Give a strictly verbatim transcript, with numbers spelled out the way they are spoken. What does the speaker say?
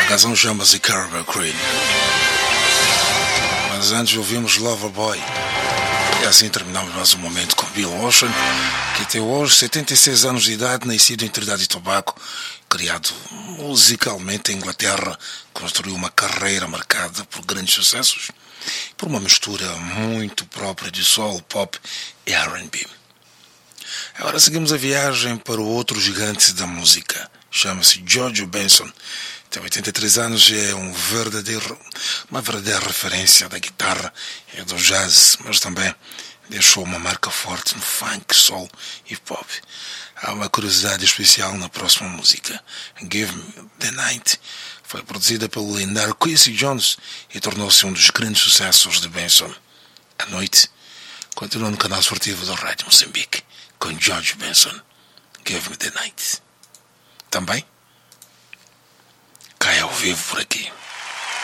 canção chama-se Carver Queen. Mas antes ouvimos Loverboy. E assim terminamos mais um momento com Bill Ocean, que até hoje, setenta e seis anos de idade, nascido em Trinidad e Tobago, criado musicalmente em Inglaterra, construiu uma carreira marcada por grandes sucessos, por uma mistura muito própria de soul, pop e R and B. Agora seguimos a viagem para o outro gigante da música, chama-se George Benson. Tem oitenta e três anos e é um verdadeiro, uma verdadeira referência da guitarra e do jazz, mas também deixou uma marca forte no funk, soul e pop. Há uma curiosidade especial na próxima música. Give Me The Night foi produzida pelo lendário Quincy Jones e tornou-se um dos grandes sucessos de Benson. A noite continua no canal esportivo da Rádio Moçambique com George Benson. Give Me The Night. Também cai ao vivo por aqui.